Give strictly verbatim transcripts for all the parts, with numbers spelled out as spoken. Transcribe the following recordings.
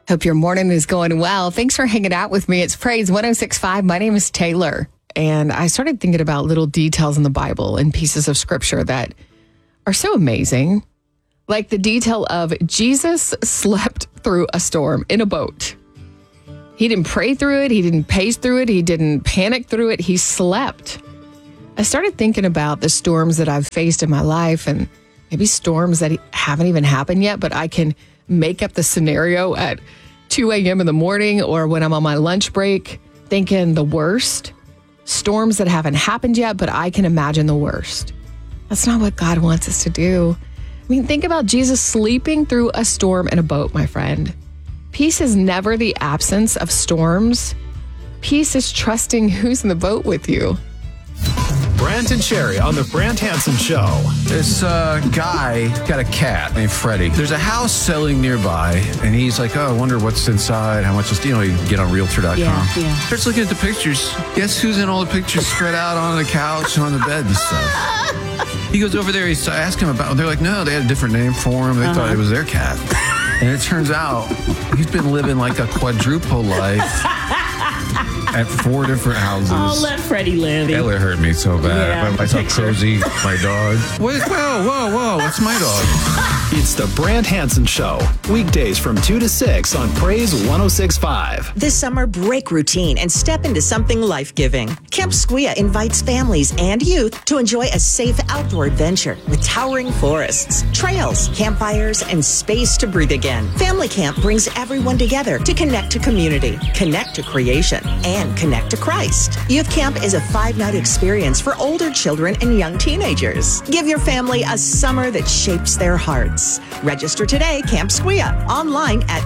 Hope your morning is going well. Thanks for hanging out with me. It's Praise one oh six point five. My name is Taylor. And I started thinking about little details in the Bible and pieces of scripture that are so amazing. Like the detail of Jesus slept through a storm in a boat. He didn't pray through it. He didn't pace through it. He didn't panic through it. He slept. I started thinking about the storms that I've faced in my life and maybe storms that haven't even happened yet, but I can make up the scenario at two a.m. in the morning or when I'm on my lunch break thinking the worst. Storms that haven't happened yet, but I can imagine the worst. That's not what God wants us to do. I mean, think about Jesus sleeping through a storm in a boat, my friend. Peace is never the absence of storms. Peace is trusting who's in the boat with you. Brant and Sherry on the Brant Hansen Show. This uh, guy got a cat named Freddie. There's a house selling nearby, and he's like, oh, I wonder what's inside, how much is, you know, you can get on realtor dot com. Yeah, yeah. Starts looking at the pictures. Guess who's in all the pictures spread out on the couch and on the bed and stuff? He goes over there, he's asking him about, they're like, no, they had a different name for him. They uh-huh. thought it was their cat. And it turns out he's been living like a quadruple life. At four different houses. Oh, let Freddie live. Ella hurt me so bad. Yeah, I saw Cozy, my dog. Wait, whoa, whoa, whoa. That's my dog. It's the Brant Hansen Show. Weekdays from two to six on Praise one oh six point five. This summer, break routine and step into something life-giving. Camp Squia invites families and youth to enjoy a safe outdoor adventure with towering forests, trails, campfires, and space to breathe again. Family Camp brings everyone together to connect to community, connect to creation, and And connect to Christ. Youth Camp is a five-night experience for older children and young teenagers. Give your family a summer that shapes their hearts. Register today, Camp Squia, online at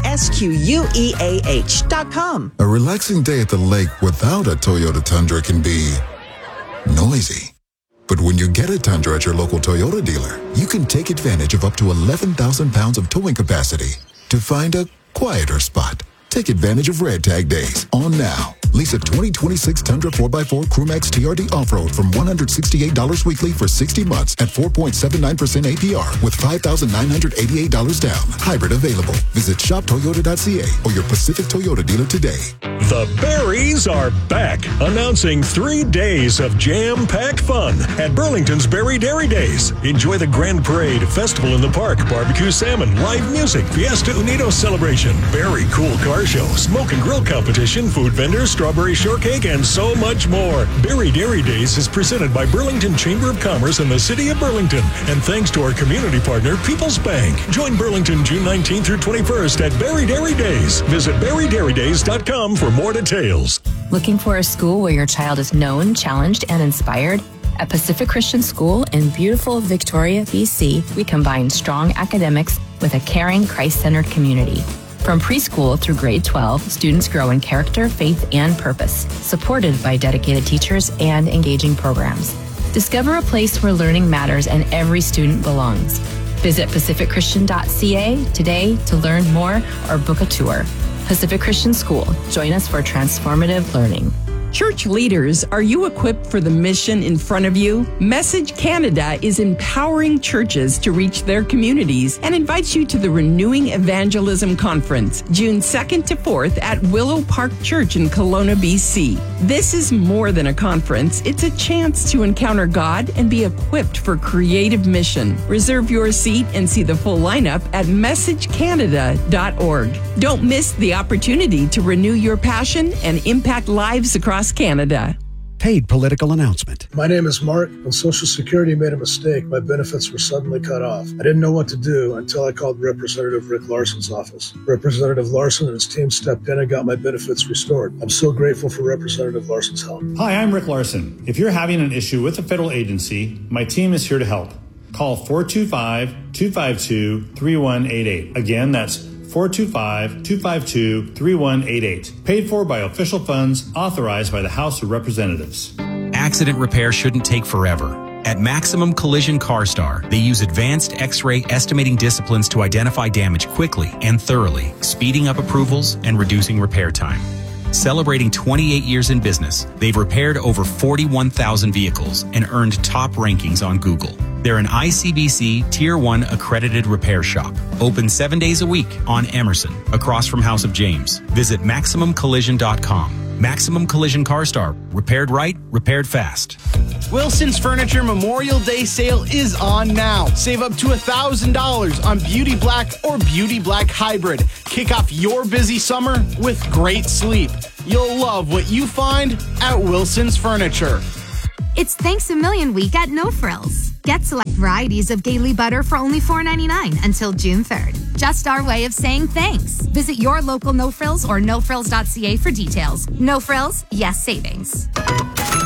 squeah dot com. A relaxing day at the lake without a Toyota Tundra can be noisy. But when you get a Tundra at your local Toyota dealer, you can take advantage of up to eleven thousand pounds of towing capacity to find a quieter spot. Take advantage of Red Tag Days on now. Lease a twenty twenty-six Tundra four by four Crewmax T R D off-road from one hundred sixty-eight dollars weekly for sixty months at four point seven nine percent A P R with five thousand nine hundred eighty-eight dollars down. Hybrid available. Visit shop toyota dot c a or your Pacific Toyota dealer today. The Berries are back, announcing three days of jam-packed fun at Burlington's Berry Dairy Days. Enjoy the Grand Parade, Festival in the Park, barbecue salmon, live music, Fiesta Unidos celebration, very cool car show, smoke and grill competition, food vendors, strawberry shortcake, and so much more. Berry Dairy Days is presented by Burlington Chamber of Commerce and the City of Burlington, and thanks to our community partner, People's Bank. Join Burlington June nineteenth through twenty-first at Berry Dairy Days. Visit berry dairy days dot com for more details. Looking for a school where your child is known, challenged, and inspired? At Pacific Christian School in beautiful Victoria, B C, we combine strong academics with a caring, Christ-centered community. From preschool through grade twelve, students grow in character, faith, and purpose, supported by dedicated teachers and engaging programs. Discover a place where learning matters and every student belongs. Visit pacific christian dot c a today to learn more or book a tour. Pacific Christian School. Join us for transformative learning. Church leaders, are you equipped for the mission in front of you? Message Canada is empowering churches to reach their communities and invites you to the Renewing Evangelism Conference, June second to fourth at Willow Park Church in Kelowna, B C. This is more than a conference. It's a chance to encounter God and be equipped for creative mission. Reserve your seat and see the full lineup at message canada dot org. Don't miss the opportunity to renew your passion and impact lives across Canada. Paid political announcement. My name is Mark. When Social Security made a mistake, my benefits were suddenly cut off. I didn't know what to do until I called Representative Rick Larson's office. Representative Larson and his team stepped in and got my benefits restored. I'm so grateful for Representative Larson's help. Hi, I'm Rick Larson. If you're having an issue with a federal agency, my team is here to help. Call four two five, two five two, three one eight eight. Again, that's four two five, two five two, three one eight eight. Paid for by official funds authorized by the House of Representatives. Accident repair shouldn't take forever. At Maximum Collision CarStar, they use advanced X-ray estimating disciplines to identify damage quickly and thoroughly, speeding up approvals and reducing repair time. Celebrating twenty-eight years in business, they've repaired over forty-one thousand vehicles and earned top rankings on Google. They're an I C B C Tier one accredited repair shop. Open seven days a week on Emerson, across from House of James. Visit Maximum Collision dot com. Maximum Collision CarStar. Repaired right, repaired fast. Wilson's Furniture Memorial Day sale is on now. Save up to one thousand dollars on Beauty Black or Beauty Black Hybrid. Kick off your busy summer with great sleep. You'll love what you find at Wilson's Furniture. It's Thanks a Million Week at No Frills. Get select varieties of Gailey butter for only four ninety-nine until June third. Just our way of saying thanks. Visit your local No Frills or no frills dot c a for details. No Frills, yes savings.